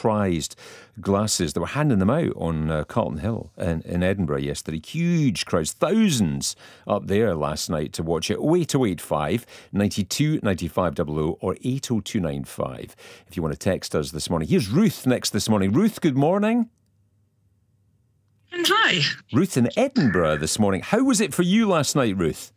prized glasses. They were handing them out on Carlton Hill in Edinburgh yesterday. Huge crowds, thousands up there last night to watch it. 08085 92 95 00 or 80295 if you want to text us this morning. Here's Ruth next this morning. Ruth, good morning. And hi. Ruth in Edinburgh this morning. How was it for you last night, Ruth?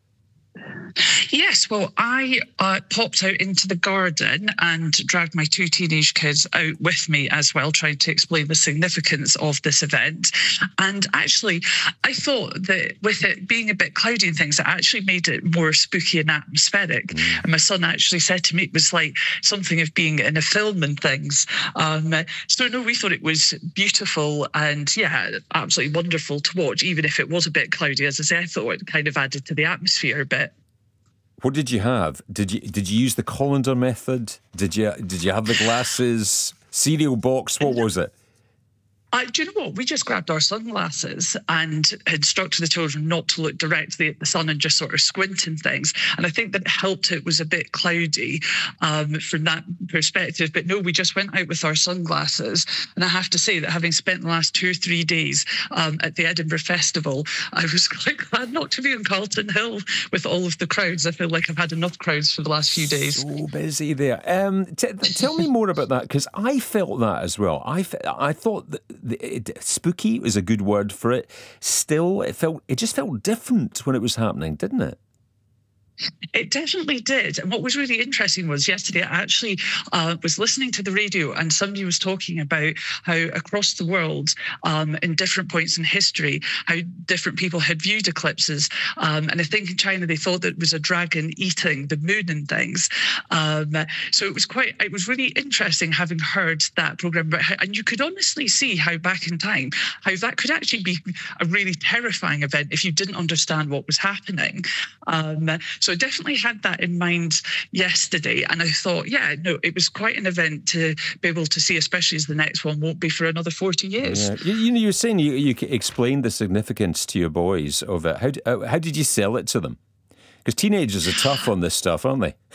Yes, well, I popped out into the garden and dragged my two teenage kids out with me as well, trying to explain the significance of this event. And actually, I thought that with it being a bit cloudy and things, it actually made it more spooky and atmospheric. And my son actually said to me it was like something of being in a film and things. So, no, we thought it was beautiful and, yeah, absolutely wonderful to watch, even if it was a bit cloudy. As I say, I thought it kind of added to the atmosphere a bit. What did you have? Did you use the colander method? Did you have the glasses? Cereal box? What was it? Do you know what? We just grabbed our sunglasses and instructed the children not to look directly at the sun and just sort of squint and things. And I think that helped. It was a bit cloudy from that perspective. But no, we just went out with our sunglasses. And I have to say that having spent the last 2 or 3 days at the Edinburgh Festival, I was quite glad not to be on Carlton Hill with all of the crowds. I feel like I've had enough crowds for the last few days. So busy there. Tell me more about that, because I felt that as well. I thought that spooky was a good word for it. Still, it just felt different when it was happening, didn't it? It definitely did. And what was really interesting was yesterday I actually was listening to the radio and somebody was talking about how across the world, in different points in history, how different people had viewed eclipses. And I think in China they thought that it was a dragon eating the moon and things. So it was really interesting having heard that programme. And you could honestly see how back in time, how that could actually be a really terrifying event if you didn't understand what was happening. So I definitely had that in mind yesterday. And I thought, yeah, no, it was quite an event to be able to see, especially as the next one won't be for another 40 years. Yeah. You were saying you explained the significance to your boys of it. How did you sell it to them? Because teenagers are tough on this stuff, aren't they?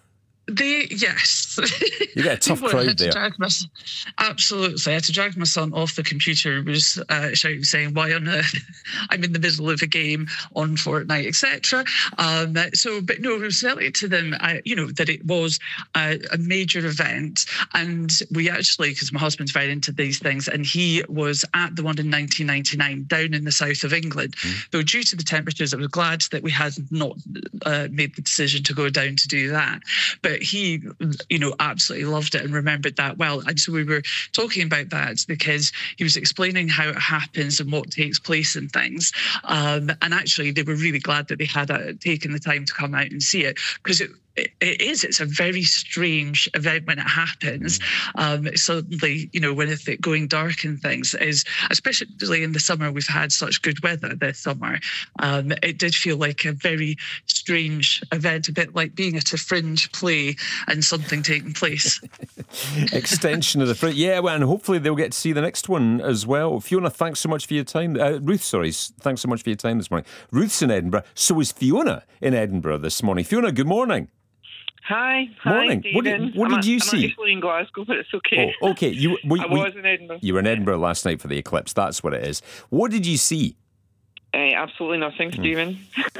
Yes. You get a tough crowd there. Absolutely. I had to drag my son off the computer. He was shouting, saying, why on earth? I'm in the middle of a game on Fortnite, etc. But no, it was related to them, that it was a major event. And we actually, because my husband's very into these things, and he was at the one in 1999 down in the south of England. Though due to the temperatures, I was glad that we had not made the decision to go down to do that. But he, absolutely loved it and remembered that well. And so we were talking about that because he was explaining how it happens and what takes place and things. And actually, they were really glad that they had taken the time to come out and see it, because it's a very strange event when it happens. Suddenly, when it's going dark and things, is especially in the summer, we've had such good weather this summer. It did feel like a very strange event, a bit like being at a fringe play and something taking place. Extension of the fringe. Yeah, well, and hopefully they'll get to see the next one as well. Fiona, thanks so much for your time. Ruth, thanks so much for your time this morning. Ruth's in Edinburgh. So is Fiona in Edinburgh this morning. Fiona, good morning. Hi, morning. Stephen. What did you see? I'm actually in Glasgow, but it's okay. Oh, okay. I was in Edinburgh. You were in Edinburgh last night for the eclipse. That's what it is. What did you see? Absolutely nothing, Stephen.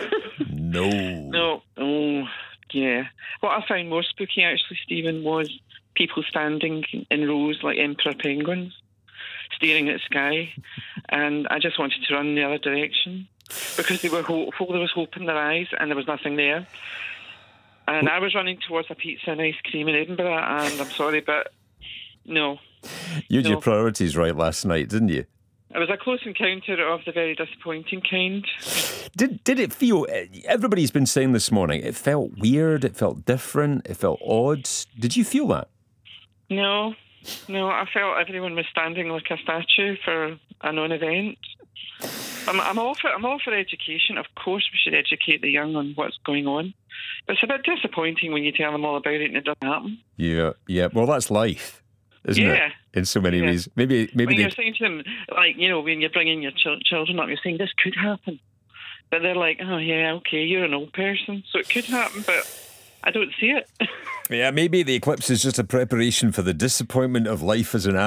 No. Oh, yeah. What I found more spooky, actually, Stephen, was people standing in rows like emperor penguins, staring at the sky, and I just wanted to run in the other direction because they were hopeful. There was hope in their eyes, and there was nothing there. And I was running towards a pizza and ice cream in Edinburgh, and I'm sorry, but no. You had your priorities right last night, didn't you? It was a close encounter of the very disappointing kind. Did it feel... Everybody's been saying this morning, it felt weird, it felt different, it felt odd. Did you feel that? No, I felt everyone was standing like a statue for a non-event. I'm all for education. Of course we should educate the young on what's going on. But it's a bit disappointing when you tell them all about it and it doesn't happen. Yeah. Well, that's life, isn't it? In so many ways. Maybe when you're saying to them, like, when you're bringing your children up, you're saying this could happen. But they're like, oh, yeah, okay, you're an old person, so it could happen, but I don't see it. Yeah, maybe the eclipse is just a preparation for the disappointment of life as an